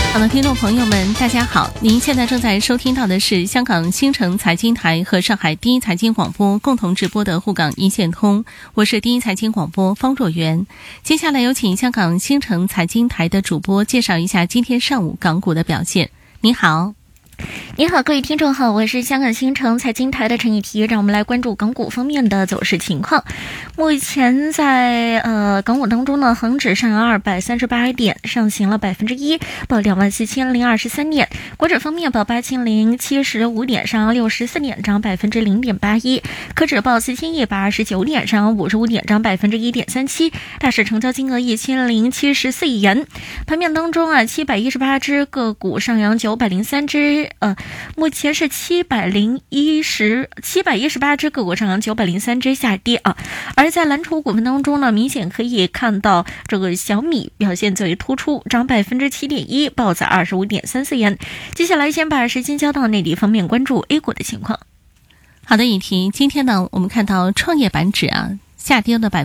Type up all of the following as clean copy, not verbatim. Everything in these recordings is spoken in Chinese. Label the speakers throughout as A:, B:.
A: 好的，听众朋友们大家好，您现在正在收听到的是香港新城财经台和上海第一财经广播共同直播的沪港一线通，我是第一财经广播方若媛。接下来有请香港新城财经台的主播介绍一下今天上午港股的表现。你好。
B: 你好，各位听众好，我是香港新城财经台的陈以提，让我们来关注港股方面的走势情况。目前在港股当中呢，恒指上扬238点，上行了 1%， 报24,023点；国指方面报8075点，上扬64点，涨 0.81%；科指报4129点，上扬55点，涨 1.37%；大市成交金额1074亿元。盘面当中718只个股上扬903只，目前是718只个股上扬，903只下跌啊。而在蓝筹股份当中呢，明显可以看到这个小米表现最为突出，涨 7.1%， 报在25.34元。接下来先把时间交到内地方面，关注 A 股的情况。
A: 好的，以提，今天呢，我们看到创业板指下跌了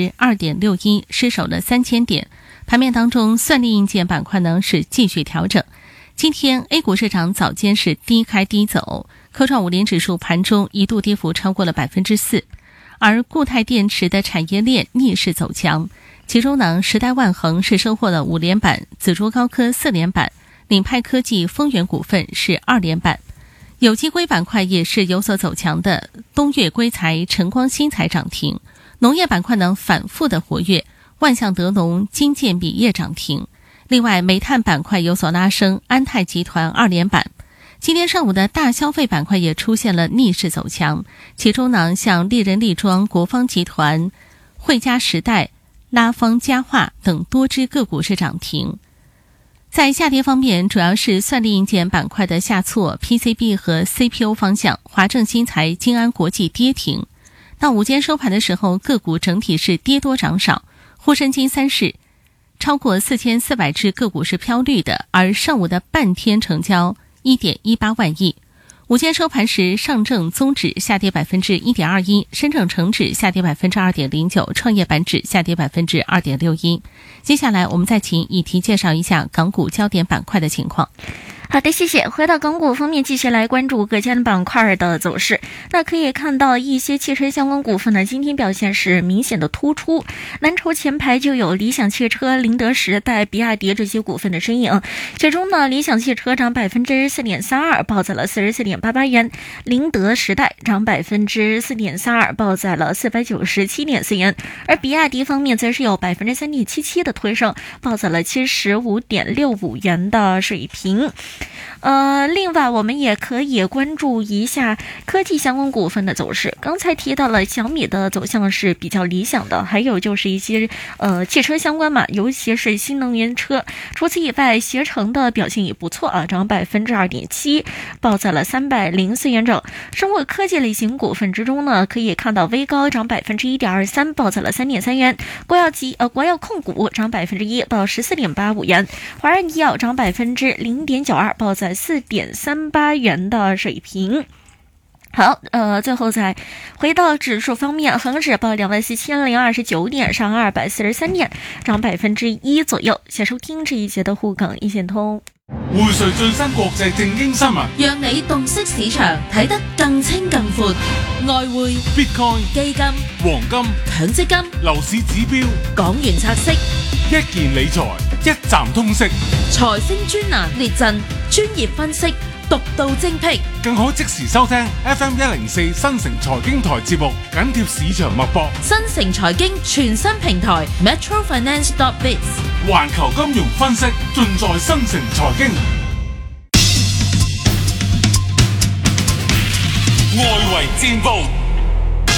A: 2.61%， 失守了3000点。盘面当中，算力硬件板块呢是继续调整。今天 A 股市场早间是低开低走，科创50指数盘中一度跌幅超过了 4%， 而固态电池的产业链逆势走强，其中呢，时代万恒是收获了5连板，紫竹高科4连板，领派科技、丰源股份是2连板。有机硅板块也是有所走强的，东岳硅材、晨光新材涨停，农业板块呢反复的活跃，万象德农、金建笔业涨停。另外，煤炭板块有所拉升，安泰集团2连板。今天上午的大消费板块也出现了逆势走强，其中呢，像丽人力庄、国芳集团、汇佳时代、拉方佳化等多只个股是涨停。在下跌方面，主要是算力硬件板块的下挫 ，PCB 和 CPU 方向，华正新材、金安国际跌停。到午间收盘的时候，个股整体是跌多涨少，沪深金30超过4400只个股是飘绿的，而上午的半天成交 1.18 万亿。午间收盘时，上证综指下跌 1.21%， 深证成指下跌 2.09%， 创业板指下跌 2.61%。接下来我们再请以提介绍一下港股焦点板块的情况。
B: 好的，谢谢。回到港股方面，继续来关注各家板块的走势。那可以看到一些汽车相关股份呢，今天表现是明显的突出。蓝筹前排就有理想汽车、宁德时代、比亚迪这些股份的身影。其中呢，理想汽车涨 4.32%， 报在了 44.88 元；宁德时代涨 4.32%， 报在了 497.4 元；而比亚迪方面则是有 3.77% 的推升，报在了 75.65 元的水平。另外我们也可以关注一下科技相关股份的走势。刚才提到了小米的走向是比较理想的，还有就是一些汽车相关嘛，尤其是新能源车。除此以外，携程的表现也不错涨 2.7%， 报在了304元整。生物科技类型股份之中呢，可以看到微高涨 1.23%， 报在了 3.3 元；国药控股涨 1%， 报 14.85 元；华润医药涨 0.92%， 报在4.38 元的水平。好，最后再回到指数方面，恒指报24,029点，上243点，涨 1% 左右。谢收聽這一節的滬港一線通。
C: 匯萃最新國際正經新聞，
D: 讓你洞悉市場，睇得更清更闊。外匯、
C: Bitcoin、
D: 基金、
C: 黃金、
D: 強積金、
C: 樓市指標、
D: 港元拆息、
C: 一件理財，一站通識，
D: 財星專欄列陣，專業分析，獨到精闢，
C: 更可即時收聽 FM104 新城財經台節目，緊貼市場脈搏。
D: 新城財經全新平台 metrofinance.biz，
C: 環球金融分析盡在新城財經。外圍戰報。